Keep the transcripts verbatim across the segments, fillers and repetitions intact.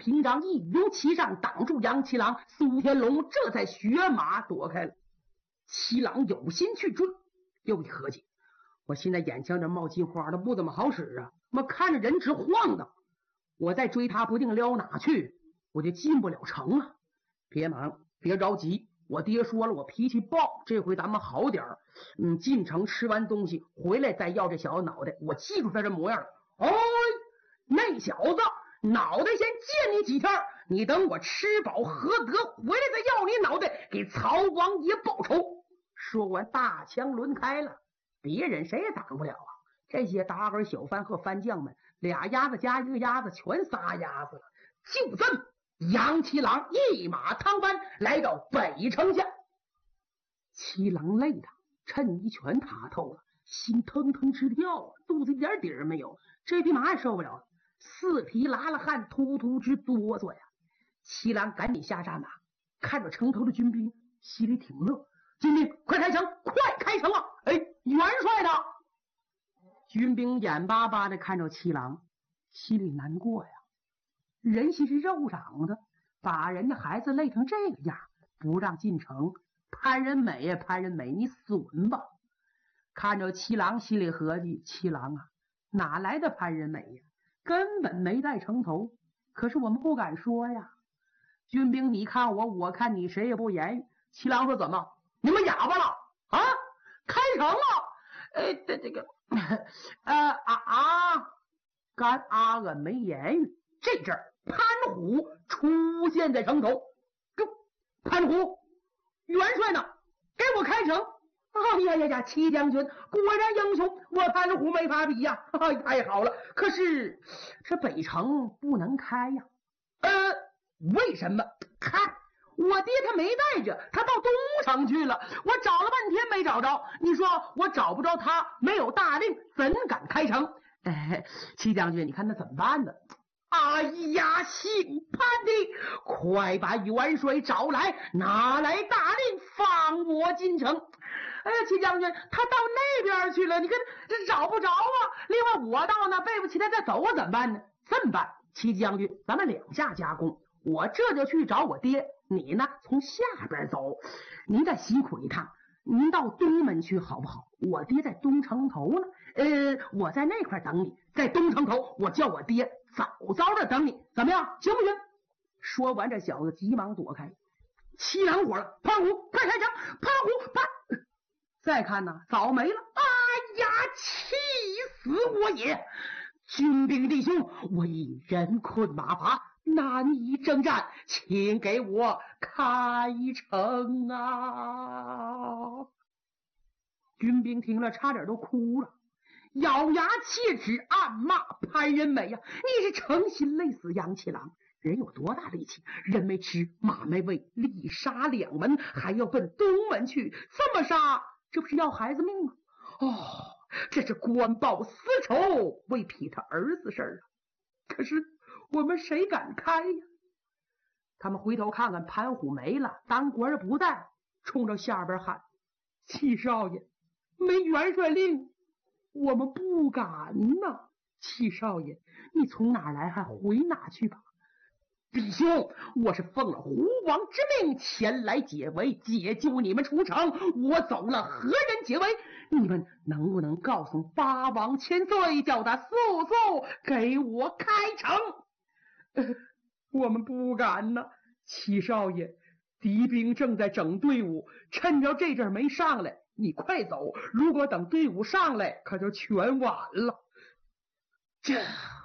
屏障一拥其上，挡住杨七郎。苏天龙这才血马躲开了。七郎有心去追，又一合计，我现在眼前这冒金花的不怎么好使啊，我看着人直晃荡，我再追他不定撩哪去，我就进不了城了。别忙，别着急，我爹说了，我脾气暴，这回咱们好点儿。嗯，进城吃完东西回来再要这小子脑袋，我记住他这模样了。哦，那小子脑袋先借你几天，你等我吃饱喝得回来再要你脑袋，给曹王爷报仇。说完大枪抡开了，别人谁也挡不了啊！这些打儿小番和番将们，俩鸭子加一个鸭子，全仨鸭子了。就这么杨七郎一马趟翻来到北城下。七郎累的趁一拳打透了，心腾腾直跳啊，肚子一点底儿没有，这匹马也受不了了，四匹拉了汗，突突直哆嗦呀。七郎赶紧下战马，看着城头的军兵，心里挺乐。军兵快开城，快开城啊！哎，元帅呢？军兵眼巴巴的看着七郎，心里难过呀。人心是肉长的，把人家孩子累成这个样，不让进城，潘仁美呀，潘仁美，你损吧！看着七郎，心里合计：七郎啊，哪来的潘仁美呀？根本没在城头。可是我们不敢说呀。军兵你看我，我看你，谁也不言语。七郎说：怎么？你们哑巴了啊？开城了？呃，这这个，呃啊啊，干阿俺没言语。这阵儿，潘虎出现在城头。哟，潘虎，元帅呢？给我开城！哎呀呀呀，七将军果然英雄，我潘虎没法比呀！哎，太好了。可是这北城不能开呀。呃，为什么？看。我爹他没带着，他到东城去了，我找了半天没找着。你说我找不着他，没有大令，怎敢开城？哎，七将军，你看那怎么办呢？哎呀，姓潘的，快把元帅找来，拿来大令，放我进城。哎呀，七将军，他到那边去了，你看这找不着啊。另外我到那背不起来再走，我怎么办呢？这么办，七将军，咱们两下夹攻。我这就去找我爹，你呢从下边走。您再辛苦一趟，您到东门去好不好？我爹在东城头呢，呃，我在那块等你，在东城头，我叫我爹早早的等你，怎么样？行不行？说完，这小子急忙躲开。七郎火了，潘虎，快开枪！潘虎，潘！再看呢，早没了。哎呀，气死我也！军兵弟兄，我已人困马乏，难以征战，请给我开城啊！军兵听了差点都哭了，咬牙切齿暗骂潘仁美呀、啊！你是诚心累死杨七郎，人有多大力气，人没吃马没喂，力杀两门，还要奔东门去，这么杀，这不是要孩子命吗？哦，这是官报私仇，为匹他儿子事儿啊！可是我们谁敢开呀？他们回头看看潘虎没了，当国人不在，冲着下边喊：七少爷，没元帅令，我们不敢呐！七少爷，你从哪来还回哪去吧。弟兄，我是奉了胡王之命前来解围，解救你们出城。我走了，何人解围？你们能不能告诉八王千岁，叫他速速给我开城？呃、我们不敢呢。七少爷，敌兵正在整队伍，趁着这阵没上来，你快走。如果等队伍上来，可就全晚了。这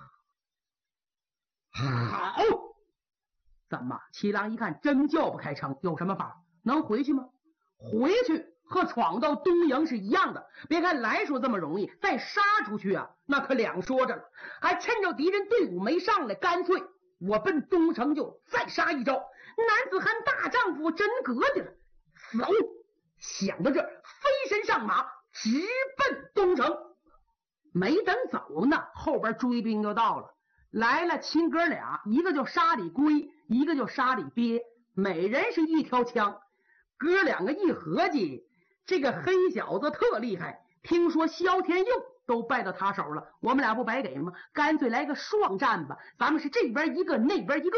好。怎么？七郎一看真叫不开城，有什么法？能回去吗？回去和闯到东营是一样的。别看来说这么容易，再杀出去啊，那可两说着了。还趁着敌人队伍没上来，干脆我奔东城就再杀一招。男子汉大丈夫真格的了。走！想到这，飞身上马，直奔东城。没等走呢，后边追兵就到了。来了亲哥俩，一个叫沙里龟，一个叫沙里鳖，每人是一条枪。哥两个一合计，这个黑小子特厉害，听说萧天佑都败到他手了，我们俩不白给吗？干脆来个双战吧，咱们是这边一个，那边一个。